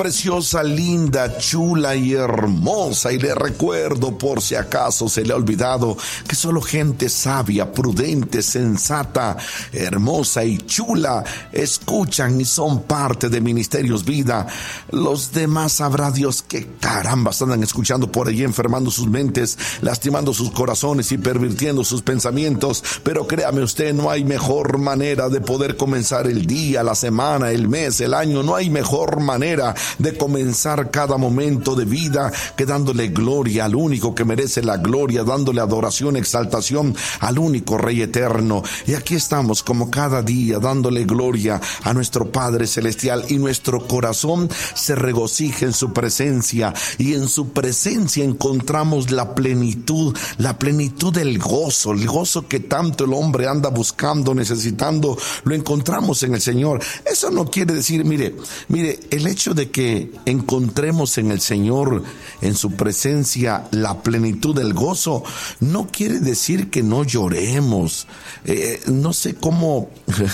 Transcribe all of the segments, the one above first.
Preciosa, linda, chula y hermosa. Y le recuerdo, por si acaso se le ha olvidado, que solo gente sabia, prudente, sensata, hermosa y chula escuchan y son parte de Ministerios Vida. Los demás sabrá Dios que carambas andan escuchando por allí, enfermando sus mentes, lastimando sus corazones y pervirtiendo sus pensamientos. Pero créame usted, no hay mejor manera de poder comenzar el día, la semana, el mes, el año. No hay mejor manera de comenzar cada momento de vida que dándole gloria al único que merece la gloria, dándole adoración, exaltación al único Rey eterno. Y aquí estamos como cada día dándole gloria a nuestro Padre Celestial, y nuestro corazón se regocija en su presencia, y en su presencia encontramos la plenitud del gozo, el gozo que tanto el hombre anda buscando, necesitando. Lo encontramos en el Señor. Eso no quiere decir, mire, el hecho de que encontremos en el Señor, en su presencia, la plenitud del gozo, no quiere decir que no lloremos. No sé cómo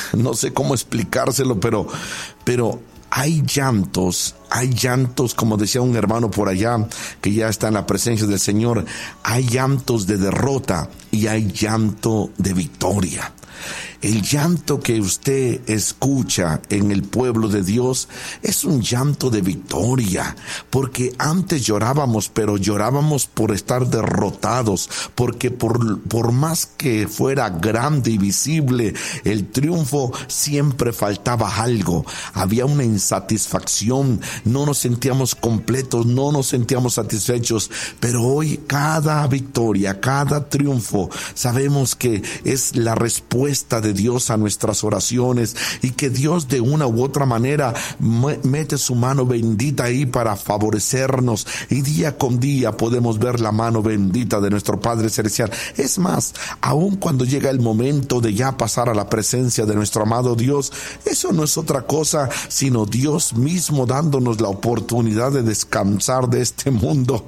explicárselo, pero hay llantos, como decía un hermano por allá que ya está en la presencia del Señor. Hay llantos de derrota y hay llanto de victoria. El llanto que usted escucha en el pueblo de Dios es un llanto de victoria, porque antes llorábamos, pero llorábamos por estar derrotados, porque por más que fuera grande y visible el triunfo, siempre faltaba algo, había una insatisfacción, no nos sentíamos completos, no nos sentíamos satisfechos. Pero hoy cada victoria, cada triunfo, sabemos que es la respuesta de Dios a nuestras oraciones, y que Dios de una u otra manera mete su mano bendita ahí para favorecernos, y día con día podemos ver la mano bendita de nuestro Padre Celestial. Es más, aun cuando llega el momento de ya pasar a la presencia de nuestro amado Dios, eso no es otra cosa sino Dios mismo dándonos la oportunidad de descansar de este mundo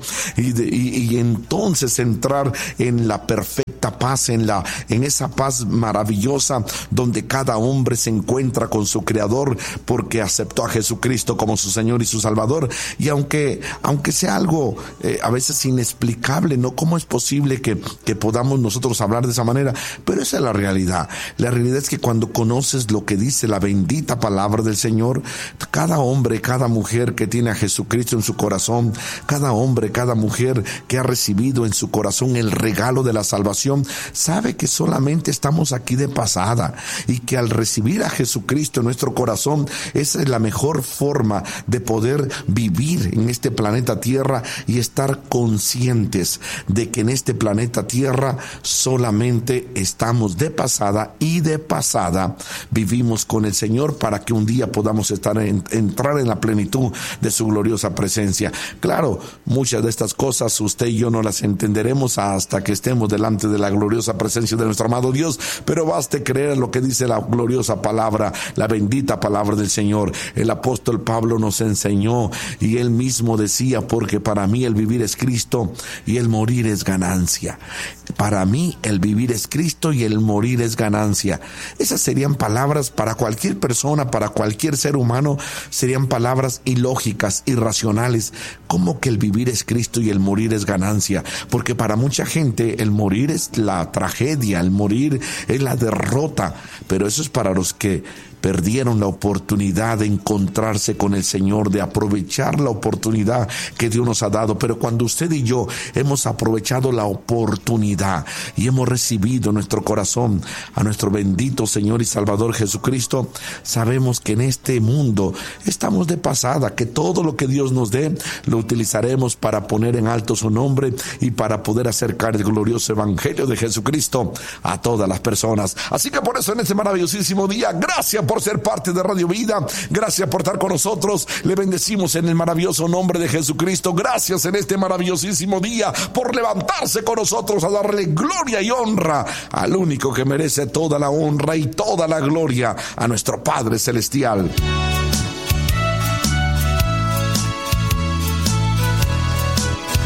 y entonces entrar en la perfecta paz, en esa paz maravillosa donde cada hombre se encuentra con su Creador, porque aceptó a Jesucristo como su Señor y su Salvador. Y aunque sea algo a veces inexplicable, ¿no? ¿Cómo es posible que podamos nosotros hablar de esa manera? Pero esa es la realidad. La realidad es que cuando conoces lo que dice la bendita palabra del Señor, cada hombre, cada mujer que tiene a Jesucristo en su corazón, cada hombre, cada mujer que ha recibido en su corazón el regalo de la salvación, sabe que solamente estamos aquí de pasada, y que al recibir a Jesucristo en nuestro corazón, esa es la mejor forma de poder vivir en este planeta Tierra y estar conscientes de que en este planeta Tierra solamente estamos de pasada, y de pasada vivimos con el Señor para que un día podamos entrar en la plenitud de su gloriosa presencia. Claro, muchas de estas cosas usted y yo no las entenderemos hasta que estemos delante de la gloriosa presencia de nuestro amado Dios, pero baste creer lo que dice la gloriosa palabra, la bendita palabra del Señor. El apóstol Pablo nos enseñó, y él mismo decía: porque para mí el vivir es Cristo y el morir es ganancia. Para mí el vivir es Cristo y el morir es ganancia. Esas serían palabras para cualquier persona, para cualquier ser humano, serían palabras ilógicas, irracionales. ¿Cómo que el vivir es Cristo y el morir es ganancia? Porque para mucha gente el morir es la tragedia, el morir es la derrota, pero eso es para los que perdieron la oportunidad de encontrarse con el Señor, de aprovechar la oportunidad que Dios nos ha dado. Pero cuando usted y yo hemos aprovechado la oportunidad y hemos recibido en nuestro corazón a nuestro bendito Señor y Salvador Jesucristo, sabemos que en este mundo estamos de pasada, que todo lo que Dios nos dé lo utilizaremos para poner en alto su nombre y para poder acercar el glorioso evangelio de Jesucristo a todas las personas. Así que por eso en este maravillosísimo día, gracias por ser parte de Radio Vida, gracias por estar con nosotros, le bendecimos en el maravilloso nombre de Jesucristo. Gracias en este maravillosísimo día por levantarse con nosotros a darle gloria y honra al único que merece toda la honra y toda la gloria, a nuestro Padre Celestial. Y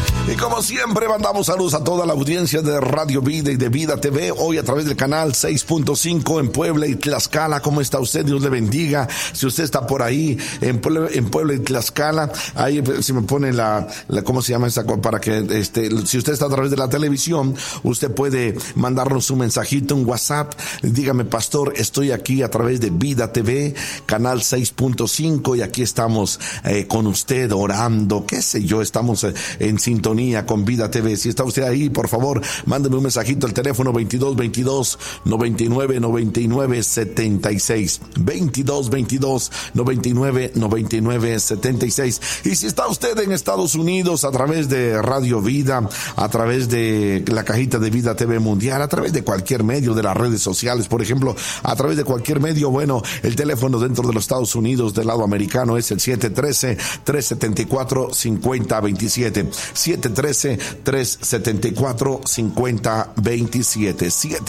como siempre, mandamos saludos a toda la audiencia de Radio Vida y de Vida TV, hoy a través del canal 6.5 en Puebla y Tlaxcala. ¿Cómo está usted? Dios le bendiga. Si usted está por ahí en Puebla y Tlaxcala, ahí si me pone ¿cómo se llama esa? Para que, si usted está a través de la televisión, usted puede mandarnos un mensajito, un WhatsApp. Dígame, pastor, estoy aquí a través de Vida TV, canal 6.5, y aquí estamos con usted orando, qué sé yo, estamos en sintonía con Vida TV. Si está usted ahí, por favor, mándeme un mensajito al teléfono 2222 99 99 76, 2222 99 99 76. Y si está usted en Estados Unidos, a través de Radio Vida, a través de la cajita de Vida TV Mundial, a través de cualquier medio de las redes sociales, por ejemplo, a través de cualquier medio, bueno, el teléfono dentro de los Estados Unidos del lado americano es el 713-374-5027, 713-374-5027,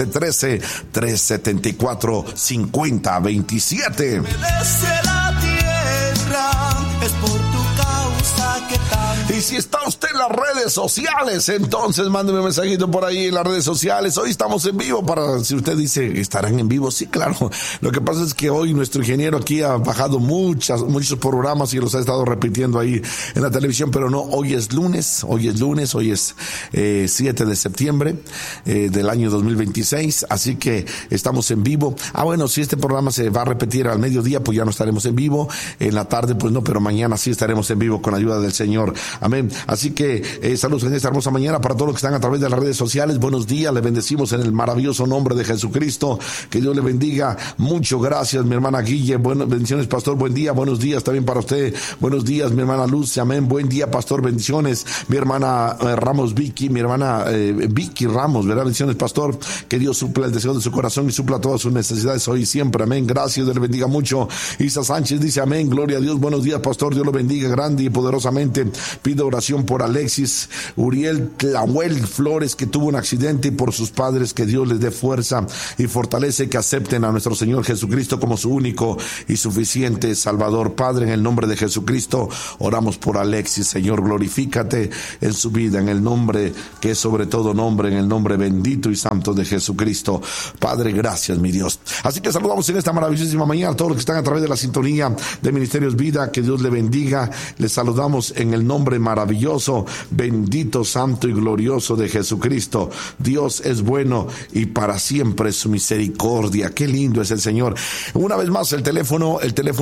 713-374-5027. La tierra es por tu causa que y si está usted en las redes sociales, entonces mándeme un mensajito por ahí en las redes sociales. Hoy estamos en vivo, para si usted dice, ¿estarán en vivo? Sí, claro. Lo que pasa es que hoy nuestro ingeniero aquí ha bajado muchos programas y los ha estado repitiendo ahí en la televisión, pero no, hoy es lunes, hoy es 7 de septiembre del año 2026, así que estamos en vivo. Bueno, si este programa se va a repetir al mediodía, pues ya no estaremos en vivo. En la tarde, pues no, pero mañana sí estaremos en vivo con la ayuda del Señor. Amén. Así que saludos en esta hermosa mañana para todos los que están a través de las redes sociales. Buenos días, le bendecimos en el maravilloso nombre de Jesucristo. Que Dios le bendiga. Muchas gracias, mi hermana Guille. Buenas bendiciones, pastor. Buen día, buenos días también para usted. Buenos días, mi hermana Luz. Amén. Buen día, pastor. Bendiciones. Mi hermana Ramos Vicky, mi hermana Vicky Ramos, ¿verdad? Bendiciones, pastor. Que Dios supla el deseo de su corazón y supla todas sus necesidades hoy y siempre. Amén. Gracias, Dios le bendiga mucho. Isa Sánchez dice amén. Gloria a Dios. Buenos días, pastor. Dios lo bendiga grande y poderosamente. Pido oración por Alexis Uriel Tlahuel Flores, que tuvo un accidente, y por sus padres, que Dios les dé fuerza y fortalece, que acepten a nuestro Señor Jesucristo como su único y suficiente Salvador. Padre, en el nombre de Jesucristo, oramos por Alexis. Señor, glorifícate en su vida, en el nombre que es sobre todo nombre, en el nombre bendito y santo de Jesucristo. Padre, gracias, mi Dios. Así que saludamos en esta maravillosísima mañana a todos los que están a través de la sintonía de Ministerios Vida. Que Dios le bendiga. Les saludamos en el nombre maravilloso, bendito, santo y glorioso de Jesucristo. Dios es bueno y para siempre es su misericordia. Qué lindo es el Señor. Una vez más, el teléfono es el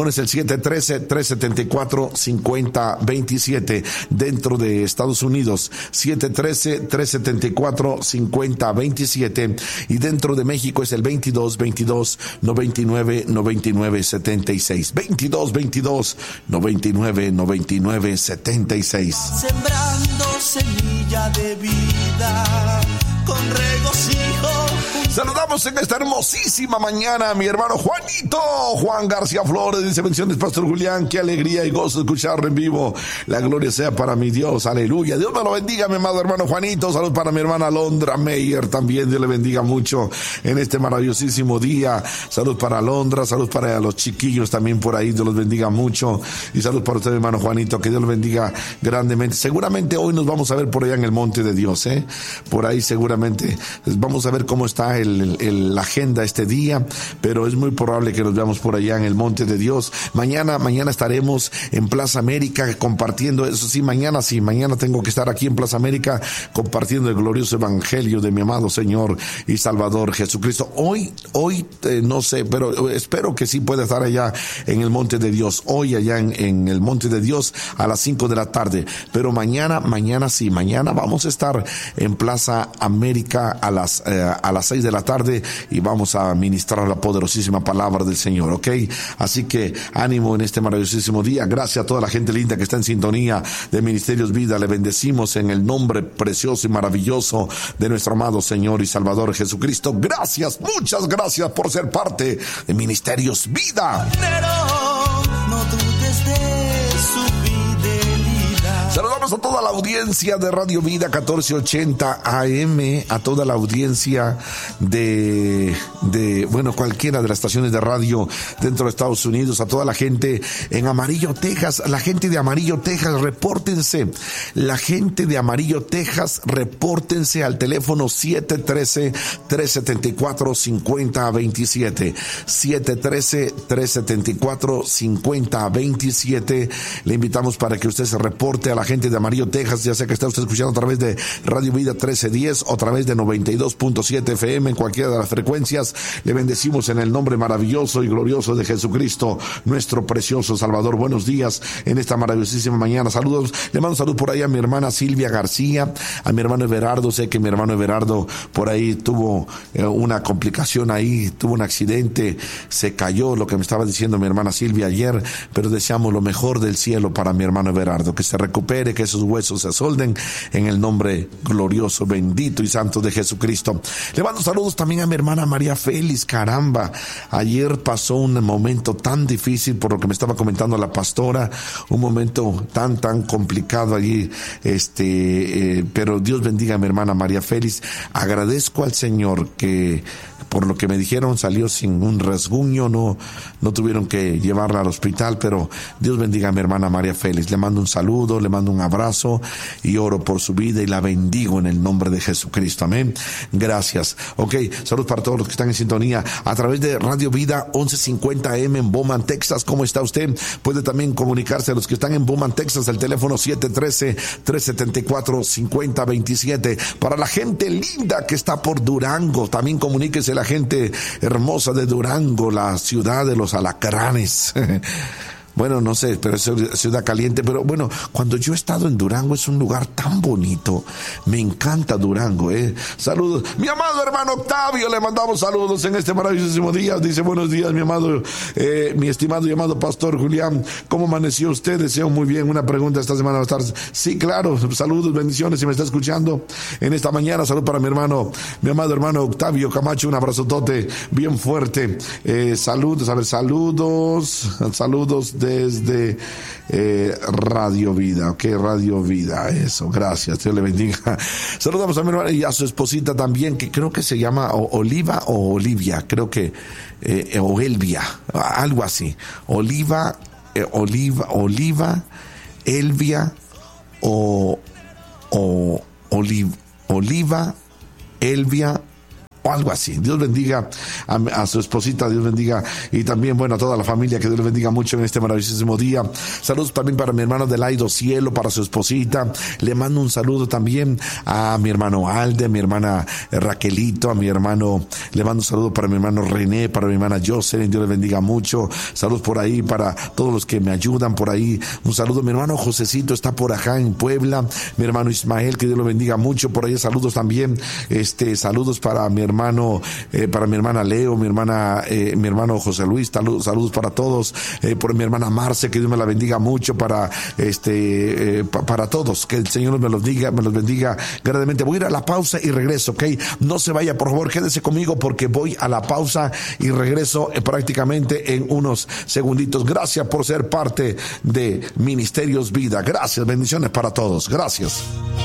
713-374-5027 dentro de Estados Unidos, 713-374-5027, y dentro de México es el 2222-999976, 2222-999976. sembrando semilla de vida con regocijo. Saludamos en esta hermosísima mañana a mi hermano Juanito, Juan García Flores. Dice bendiciones, pastor Julián, qué alegría y gozo escucharlo en vivo. La gloria sea para mi Dios, aleluya. Dios me lo bendiga, mi amado hermano Juanito. Salud para mi hermana Alondra Meyer también. Dios le bendiga mucho en este maravillosísimo día. Salud para Alondra, salud para los chiquillos también por ahí. Dios los bendiga mucho. Y salud para usted, mi hermano Juanito, que Dios lo bendiga grandemente. Seguramente hoy nos vamos a ver por allá en el monte de Dios, por ahí seguramente vamos a ver cómo está la agenda este día, pero es muy probable que nos veamos por allá en el monte de Dios. Mañana estaremos en Plaza América compartiendo, eso sí, mañana tengo que estar aquí en Plaza América compartiendo el glorioso evangelio de mi amado Señor y Salvador Jesucristo. Hoy no sé, pero espero que sí pueda estar allá en el monte de Dios, hoy allá en el monte de Dios a las 5 de la tarde, pero mañana sí, mañana vamos a estar en Plaza América a las 6 de la tarde y vamos a ministrar la poderosísima palabra del Señor, ¿ok? Así que ánimo en este maravillosísimo día. Gracias a toda la gente linda que está en sintonía de Ministerios Vida. Le bendecimos en el nombre precioso y maravilloso de nuestro amado Señor y Salvador Jesucristo. Gracias, muchas gracias por ser parte de Ministerios Vida. No dudes de su fidelidad. Saludamos a toda la audiencia de Radio Vida 1480 AM, a toda la audiencia de cualquiera de las estaciones de radio dentro de Estados Unidos, a toda la gente en Amarillo, Texas. La gente de Amarillo, Texas, repórtense. La gente de Amarillo, Texas, repórtense al teléfono 713-374-5027. 713-374-5027. Le invitamos para que usted se reporte a la gente de Amarillo, Texas, ya sea que está usted escuchando a través de Radio Vida 1310 o a través de 92.7 FM en cualquiera de las frecuencias. Le bendecimos en el nombre maravilloso y glorioso de Jesucristo, nuestro precioso Salvador. Buenos días en esta maravillosísima mañana. Saludos, le mando un saludo por ahí a mi hermana Silvia García, a mi hermano Everardo. Sé que mi hermano Everardo por ahí tuvo una complicación ahí, tuvo un accidente, se cayó, lo que me estaba diciendo mi hermana Silvia ayer, pero deseamos lo mejor del cielo para mi hermano Everardo, que se recupere, que esos huesos se solden en el nombre glorioso, bendito y santo de Jesucristo. Le mando saludos también a mi hermana María Félix. Caramba, ayer pasó un momento tan difícil por lo que me estaba comentando la pastora, un momento tan complicado allí, pero Dios bendiga a mi hermana María Félix. Agradezco al Señor que por lo que me dijeron salió sin un rasguño, no tuvieron que llevarla al hospital, pero Dios bendiga a mi hermana María Félix. Le mando un saludo, le mando un abrazo y oro por su vida y la bendigo en el nombre de Jesucristo. Amén. Gracias. Ok, saludos para todos los que están en sintonía a través de Radio Vida 1150 AM en Beaumont, Texas. ¿Cómo está usted? Puede también comunicarse a los que están en Beaumont, Texas, el teléfono 713-374-5027. Para la gente linda que está por Durango, también comuníquese la gente hermosa de Durango, la ciudad de los alacranes. Bueno, no sé, pero es ciudad caliente, pero bueno, cuando yo he estado en Durango es un lugar tan bonito, me encanta Durango, Saludos, mi amado hermano Octavio, le mandamos saludos en este maravillosísimo día. Dice, buenos días, mi amado, mi estimado y amado pastor Julián, ¿cómo amaneció usted? Deseo muy bien. Una pregunta esta semana va a estar. Sí, claro, saludos, bendiciones, si me está escuchando en esta mañana. Salud para mi hermano, mi amado hermano Octavio Camacho, un abrazotote bien fuerte. Saludos, a ver, saludos desde Radio Vida, ok, Radio Vida, eso, gracias, Dios le bendiga. Saludamos a mi hermana y a su esposita también, que creo que se llama Oliva o Olivia, creo que, o Elvia, algo así, Oliva, Elvia, o Oliva, Elvia, o algo así. Dios bendiga a su esposita, Dios bendiga, y también, bueno, a toda la familia, que Dios le bendiga mucho en este maravillosísimo día. Saludos también para mi hermano Delaido Cielo, para su esposita. Le mando un saludo también a mi hermano Alde, a mi hermana Raquelito, a mi hermano, le mando un saludo para mi hermano René, para mi hermana Jocelyn, Dios le bendiga mucho. Saludos por ahí para todos los que me ayudan por ahí. Un saludo, mi hermano Josecito está por acá en Puebla, mi hermano Ismael, que Dios lo bendiga mucho por ahí. Saludos también, saludos para mi hermano, para mi hermana Leo, mi hermano José Luis, saludos para todos, por mi hermana Marce, que Dios me la bendiga mucho, para todos, que el Señor me los bendiga grandemente. Voy a ir a la pausa y regreso, ok, no se vaya, por favor, quédese conmigo porque voy a la pausa y regreso prácticamente en unos segunditos. Gracias por ser parte de Ministerios Vida, gracias, bendiciones para todos, gracias.